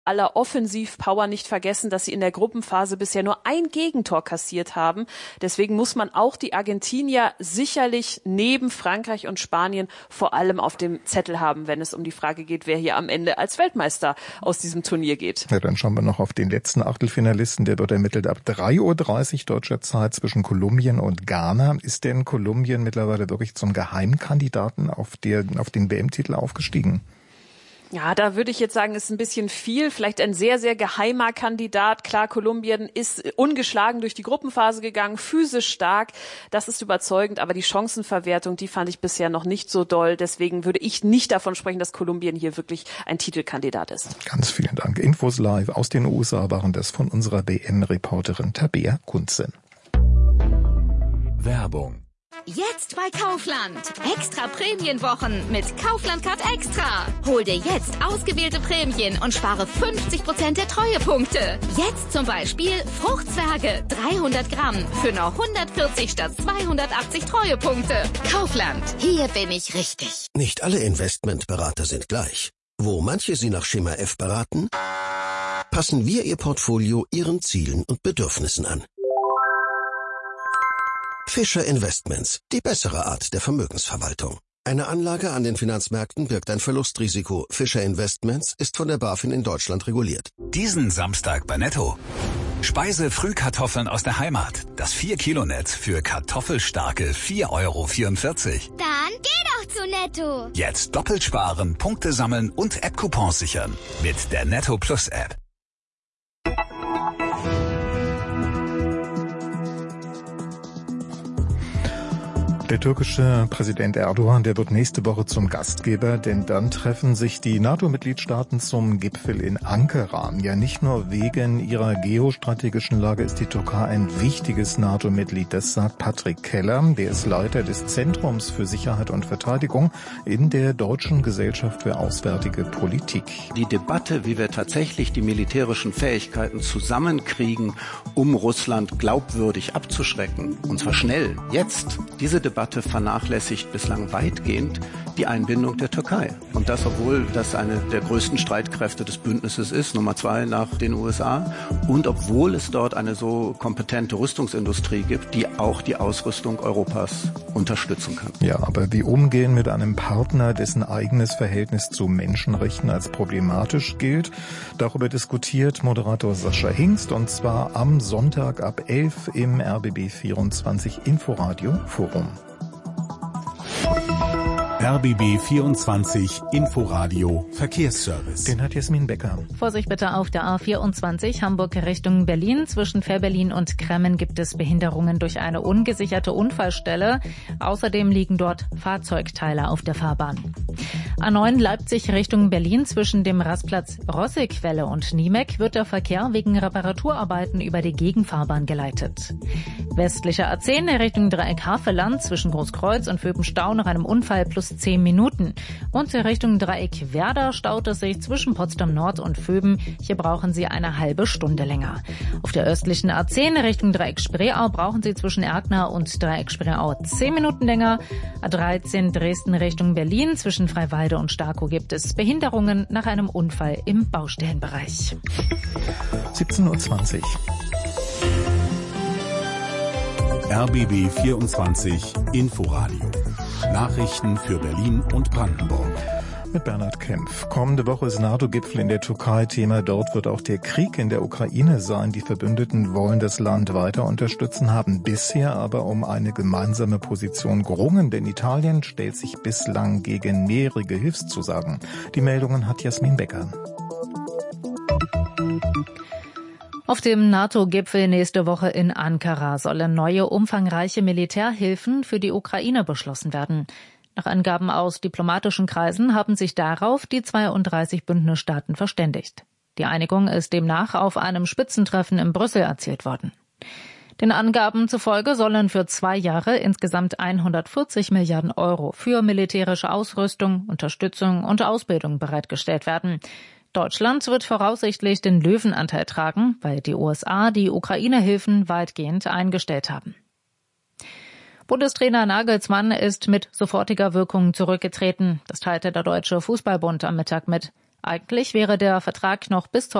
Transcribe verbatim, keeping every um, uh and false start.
aller Offensivpower nicht vergessen, dass sie in der Gruppenphase bisher nur ein Gegentor kassiert haben. Deswegen muss man auch die Argentinier sicherlich neben Frankreich und Spanien vor allem auf dem Zettel haben, wenn es um die Frage geht, wer hier am Ende als Weltmeister aus diesem Turnier geht. Ja, dann schauen wir noch auf den letzten Achtelfinalisten. Der wird ermittelt ab drei Uhr dreißig deutscher Zeit zwischen Kolumbien und Ghana. Ist denn Kolumbien mittlerweile wirklich zum Geheimkandidaten auf, der, auf den W M-Titel aufgestiegen? Ja, da würde ich jetzt sagen, ist ein bisschen viel. Vielleicht ein sehr, sehr geheimer Kandidat. Klar, Kolumbien ist ungeschlagen durch die Gruppenphase gegangen, physisch stark. Das ist überzeugend, aber die Chancenverwertung, die fand ich bisher noch nicht so doll. Deswegen würde ich nicht davon sprechen, dass Kolumbien hier wirklich ein Titelkandidat ist. Ganz vielen Dank. Infos live aus den U S A waren das von unserer W M-Reporterin Tabea Kunzen. Werbung. Jetzt bei Kaufland. Extra Prämienwochen mit Kaufland Card Extra. Hol dir jetzt ausgewählte Prämien und spare fünfzig Prozent der Treuepunkte. Jetzt zum Beispiel Fruchtzwerge dreihundert Gramm für nur hundertvierzig statt zweihundertachtzig Treuepunkte. Kaufland. Hier bin ich richtig. Nicht alle Investmentberater sind gleich. Wo manche Sie nach Schema F beraten, passen wir Ihr Portfolio Ihren Zielen und Bedürfnissen an. Fischer Investments, die bessere Art der Vermögensverwaltung. Eine Anlage an den Finanzmärkten birgt ein Verlustrisiko. Fischer Investments ist von der BaFin in Deutschland reguliert. Diesen Samstag bei Netto. Speise-Frühkartoffeln aus der Heimat. Das vier Kilo Netz für kartoffelstarke vier Euro vierundvierzig. Dann geh doch zu Netto. Jetzt doppelt sparen, Punkte sammeln und App-Coupons sichern. Mit der Netto Plus App. Der türkische Präsident Erdogan, der wird nächste Woche zum Gastgeber, denn dann treffen sich die NATO-Mitgliedstaaten zum Gipfel in Ankara. Ja, nicht nur wegen ihrer geostrategischen Lage ist die Türkei ein wichtiges NATO-Mitglied. Das sagt Patrick Keller, der ist Leiter des Zentrums für Sicherheit und Verteidigung in der Deutschen Gesellschaft für Auswärtige Politik. Die Debatte, wie wir tatsächlich die militärischen Fähigkeiten zusammenkriegen, um Russland glaubwürdig abzuschrecken, und zwar schnell, jetzt, diese Debatte vernachlässigt bislang weitgehend die Einbindung der Türkei. Und das, obwohl das eine der größten Streitkräfte des Bündnisses ist, Nummer zwei nach den U S A, und obwohl es dort eine so kompetente Rüstungsindustrie gibt, die auch die Ausrüstung Europas unterstützen kann. Ja, aber wie umgehen mit einem Partner, dessen eigenes Verhältnis zu Menschenrechten als problematisch gilt, darüber diskutiert Moderator Sascha Hingst, und zwar am Sonntag ab elf im R B B vierundzwanzig Inforadio Forum. R B B vierundzwanzig Inforadio Verkehrsservice. Den hat Jasmin Becker. Vorsicht bitte auf der A vierundzwanzig Hamburg Richtung Berlin. Zwischen Fährberlin und Kremmen gibt es Behinderungen durch eine ungesicherte Unfallstelle. Außerdem liegen dort Fahrzeugteile auf der Fahrbahn. A neun Leipzig Richtung Berlin. Zwischen dem Rastplatz Rossequelle und Niemek wird der Verkehr wegen Reparaturarbeiten über die Gegenfahrbahn geleitet. Westlicher A zehn Richtung Dreieck Havelland. Zwischen Großkreuz und Vöbenstau nach einem Unfall plus zehn Minuten. Und Richtung Dreieck Werder staut es sich zwischen Potsdam Nord und Vöben. Hier brauchen Sie eine halbe Stunde länger. Auf der östlichen A zehn Richtung Dreieck Spreeau brauchen Sie zwischen Erkner und Dreieck Spreeau zehn Minuten länger. A dreizehn Dresden Richtung Berlin. Zwischen Freiwalde und Starkow gibt es Behinderungen nach einem Unfall im Baustellenbereich. siebzehn Uhr zwanzig. R B B vierundzwanzig Inforadio. Nachrichten für Berlin und Brandenburg. Mit Bernhard Kempf. Kommende Woche ist NATO-Gipfel in der Türkei Thema. Dort wird auch der Krieg in der Ukraine sein. Die Verbündeten wollen das Land weiter unterstützen, haben bisher aber um eine gemeinsame Position gerungen, denn Italien stellt sich bislang gegen mehrere Hilfszusagen. Die Meldungen hat Jasmin Becker. Auf dem NATO-Gipfel nächste Woche in Ankara sollen neue umfangreiche Militärhilfen für die Ukraine beschlossen werden. Nach Angaben aus diplomatischen Kreisen haben sich darauf die zweiunddreißig Bündnisstaaten verständigt. Die Einigung ist demnach auf einem Spitzentreffen in Brüssel erzielt worden. Den Angaben zufolge sollen für zwei Jahre insgesamt hundertvierzig Milliarden Euro für militärische Ausrüstung, Unterstützung und Ausbildung bereitgestellt werden. Deutschland wird voraussichtlich den Löwenanteil tragen, weil die U S A die Ukraine-Hilfen weitgehend eingestellt haben. Bundestrainer Nagelsmann ist mit sofortiger Wirkung zurückgetreten. Das teilte der Deutsche Fußballbund am Mittag mit. Eigentlich wäre der Vertrag noch bis